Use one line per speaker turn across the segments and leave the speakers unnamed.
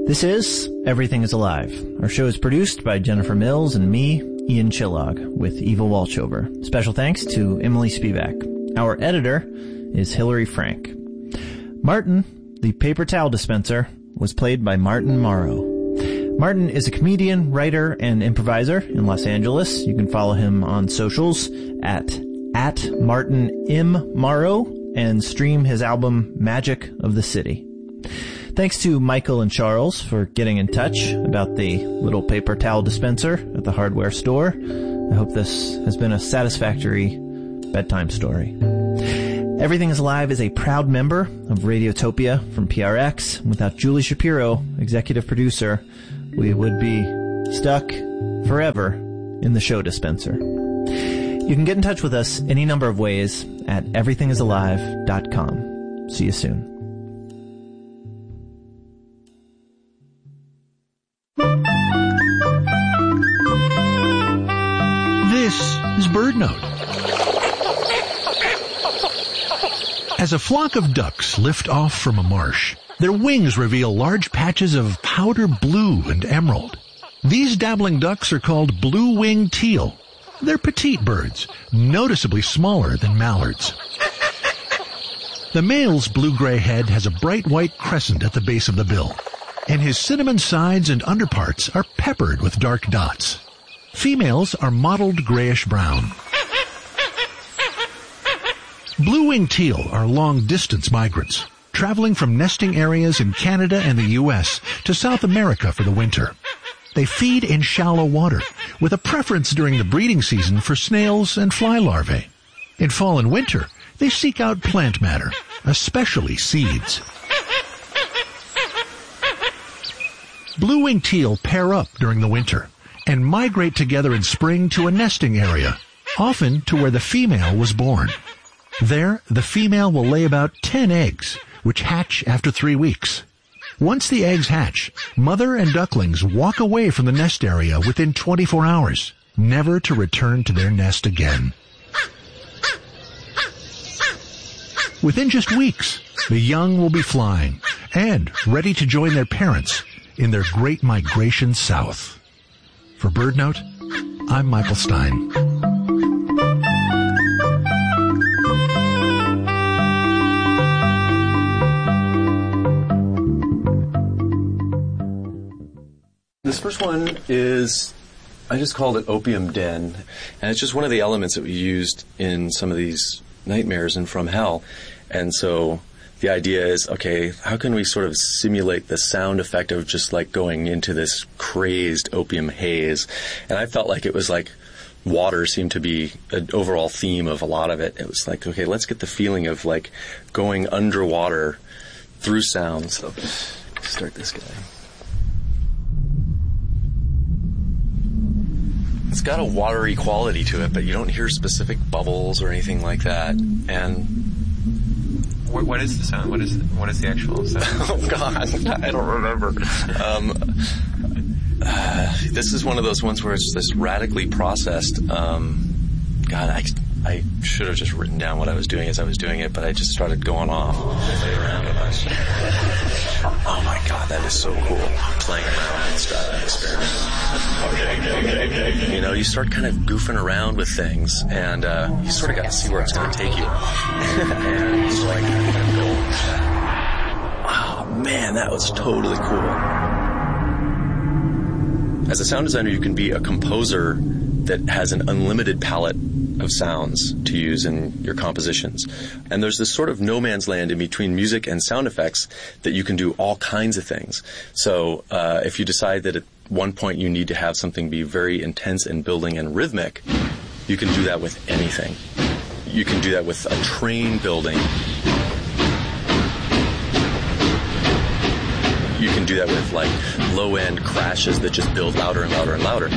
This is Everything is Alive. Our show is produced by Jennifer Mills and me, Ian Chillog, with Eva Walchover. Special thanks to Emily Spivak. Our editor is Hillary Frank. Martin, the paper towel dispenser, was played by Martin Morrow. Martin is a comedian, writer, and improviser in Los Angeles. You can follow him on socials at Martin M. Morrow and stream his album Magic of the City. Thanks to Michael and Charles for getting in touch about the little paper towel dispenser at the hardware store. I hope this has been a satisfactory bedtime story. Everything is Alive is a proud member of Radiotopia from PRX. Without Julie Shapiro, executive producer, we would be stuck forever in the show dispenser. You can get in touch with us any number of ways at everythingisalive.com. See you soon.
This is BirdNote. As a flock of ducks lift off from a marsh, their wings reveal large patches of powder blue and emerald. These dabbling ducks are called blue-winged teal. They're petite birds, noticeably smaller than mallards. The male's blue-gray head has a bright white crescent at the base of the bill, and his cinnamon sides and underparts are peppered with dark dots. Females are mottled grayish-brown. Blue-winged teal are long-distance migrants, traveling from nesting areas in Canada and the U.S. to South America for the winter. They feed in shallow water, with a preference during the breeding season for snails and fly larvae. In fall and winter, they seek out plant matter, especially seeds. Blue-winged teal pair up during the winter and migrate together in spring to a nesting area, often to where the female was born. There, the female will lay about 10 eggs, which hatch after 3 weeks. Once the eggs hatch, mother and ducklings walk away from the nest area within 24 hours, never to return to their nest again. Within just weeks, the young will be flying and ready to join their parents in their great migration south. For BirdNote, I'm Michael Stein.
This first one is, I just called it Opium Den, and it's just one of the elements that we used in some of these nightmares in From Hell. And so the idea is, okay, how can we sort of simulate the sound effect of just like going into this crazed opium haze? And I felt like it was like water seemed to be an overall theme of a lot of it. It was like, okay, let's get the feeling of like going underwater through sound. So start this guy. It's got a watery quality to it, but you don't hear specific bubbles or anything like that. And
what is the sound? What is the actual sound?
Oh God, I don't remember. This is one of those ones where it's this radically processed. God, I should have just written down what I was doing as I was doing it, but I just started going off. Oh my God, that is so cool. Playing around and stuff and experimenting. You know, you start kind of goofing around with things, and you sort of got to see where it's going to take you. And so I kind of go, oh man, that was totally cool. As a sound designer, you can be a composer that has an unlimited palette of sounds to use in your compositions. And there's this sort of no man's land in between music and sound effects that you can do all kinds of things. So if you decide that at one point you need to have something be very intense and building and rhythmic, you can do that with anything. You can do that with a train building. You can do that with like low-end crashes that just build louder and louder and louder.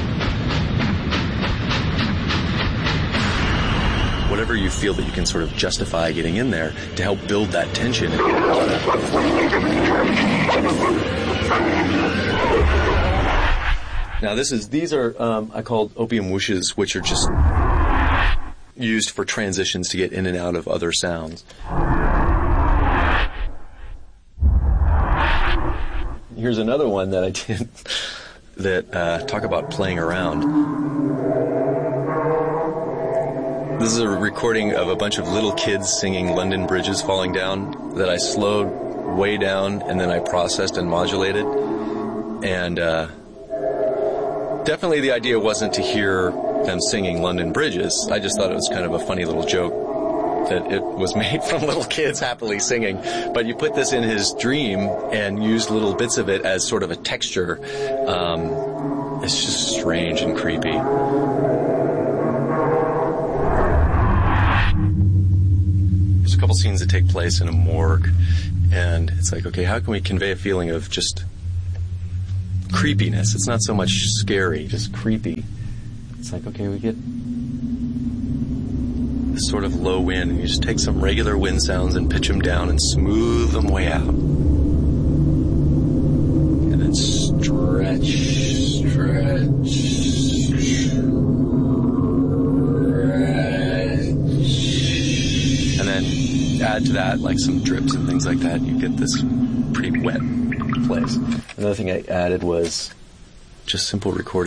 Whatever you feel that you can sort of justify getting in there to help build that tension. Now these are I called opium whooshes, which are just used for transitions to get in and out of other sounds. here's another one that I did that talk about playing around. This is a recording of a bunch of little kids singing London Bridge is Falling Down that I slowed way down and then I processed and modulated. And definitely the idea wasn't to hear them singing London Bridges. I just thought it was kind of a funny little joke that it was made from little kids happily singing. But you put this in his dream and used little bits of it as sort of a texture. It's just strange and creepy. There's a couple scenes that take place in a morgue, and it's like, okay, how can we convey a feeling of just creepiness? It's not so much scary, just creepy. It's like, okay, we get this sort of low wind, and you just take some regular wind sounds and pitch them down and smooth them way out. And then stretch. And then add to that like some drips and things like that. You get this pretty wet place. Another thing I added was just simple recording.